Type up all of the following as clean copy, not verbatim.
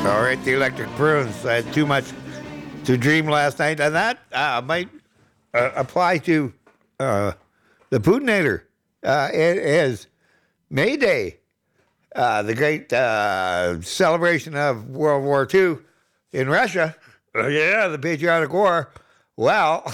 All right, the Electric Prunes. I had too much to dream last night, and that might apply to the Putinator. It is May Day, the great celebration of World War II in Russia. Yeah, the Patriotic War. Well,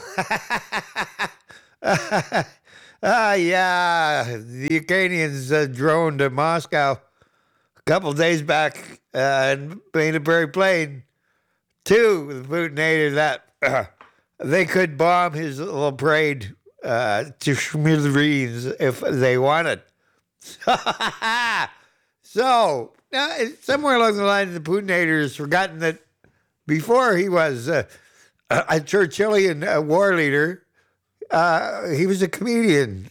yeah, the Ukrainians droned to Moscow a couple days back and made it very plain to the Putinator that they could bomb his little parade to smithereens if they wanted. So, somewhere along the line, the Putinator has forgotten that before he was a Churchillian war leader, he was a comedian.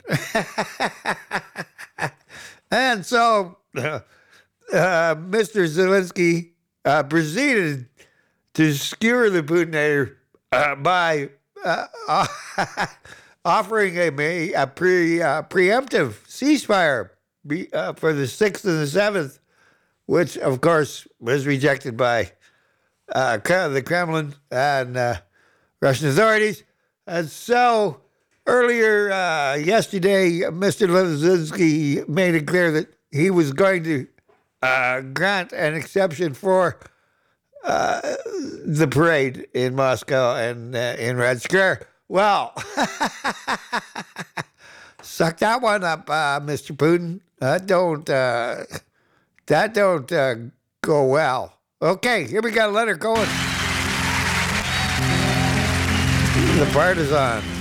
And so, Mr. Zelensky proceeded to skewer the Putinator by offering a preemptive ceasefire for the 6th and the 7th, which, of course, was rejected by the Kremlin and Russian authorities. And so earlier yesterday, Mr. Zelensky made it clear that he was going to grant an exception for the parade in Moscow and in Red Square. Well, suck that one up, Mr. Putin. That don't go well. Okay, here we got a letter going. The Partisans.